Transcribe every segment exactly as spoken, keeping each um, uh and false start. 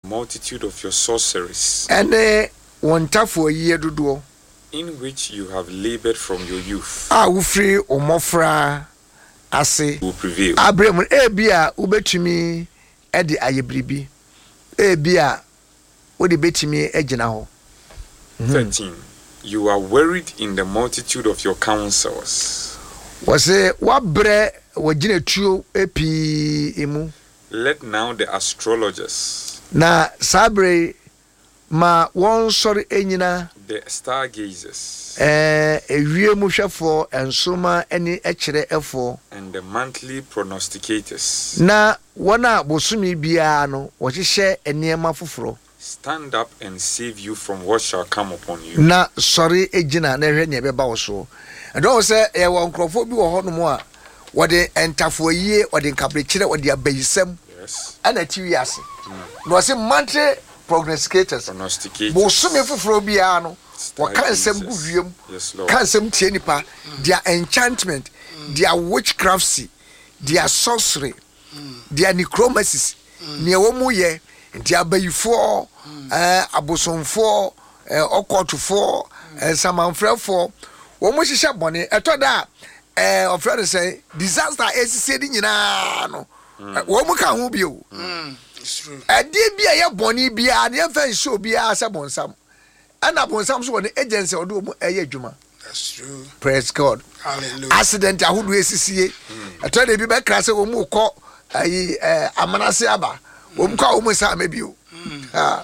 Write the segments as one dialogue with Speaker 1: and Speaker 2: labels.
Speaker 1: multitude of your sorceries,
Speaker 2: ene wontafo yie dodo
Speaker 1: in which you have labored from your youth,
Speaker 2: a wo free omofra ase
Speaker 1: will prevail.
Speaker 2: abrem ebia ubetumi e de ayebribi ebia wo de betumi agina ho.
Speaker 1: thirteen. You are worried in the multitude of your counsels.
Speaker 2: Was it wabre wagina tuo epi emu.
Speaker 1: Let now the astrologers,
Speaker 2: Na sabre ma won sorry enyina
Speaker 1: the stargazers,
Speaker 2: eh ewiemu hwefo ensoma eni ekire efo,
Speaker 1: and the monthly prognosticators
Speaker 2: na wona bosumi bia no wo hihye eniema foforo
Speaker 1: stand up and save you from what shall come upon you.
Speaker 2: Na sorry ejina na hwe ne beba wo so. Edo se e won krofo bi wo hono mo a wo de entafo yie wo de nkabrekire wo de abayisam.
Speaker 1: Yes.
Speaker 2: Ana tiwi ase. No se monthly prognosticators.
Speaker 1: Prognosticators.
Speaker 2: Bosumi foforo bia no wo kan sem gu wiem.
Speaker 1: Yes, Lord.
Speaker 2: Kan sem tie nipa their enchantment, their witchcraftsy, their sorcery, their necromancies. Ne wo mu ye their bayifo eh abosomfo eh okotufo eh samanfrefo wo mo hihye bone etoda eh ofre say disaster esisi di nyina no wo mo ka ho bio it's true ade bia ye bone bia ne fan show bia se bonsam ana bonsam so woni agency odo mo eye adwuma.
Speaker 3: That's true.
Speaker 2: Praise God.
Speaker 3: Hallelujah.
Speaker 2: Accident ahudu esisi etoda bi be kra se wo mo ko ayi eh amanase aba wo mo kwa wo mo sa mabio ah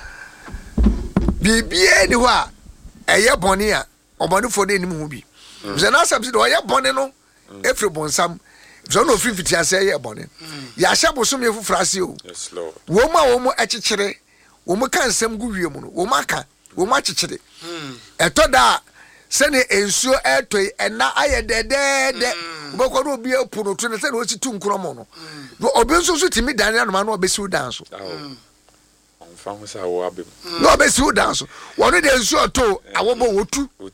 Speaker 2: bibie ni ho a eye bone a obone fo de nim ho bi ze na asam se do eye bone no efre bonsam zo no free fiti ase eye bone ya hye bosom ye fufrase o.
Speaker 1: Yes, Lord.
Speaker 2: Wo ma wo mo ekekere wo mo kan sam gu wie mu no wo maka wo ma kekere etoda se ne ensuo etoi ena aye dedede ubekwa no obi epuno to ne se no situ nkromo no obi nso so timi dan na no obesi udan so
Speaker 1: On famous awo abem.
Speaker 2: no obesi udan so wono de ensuo to awobo wotu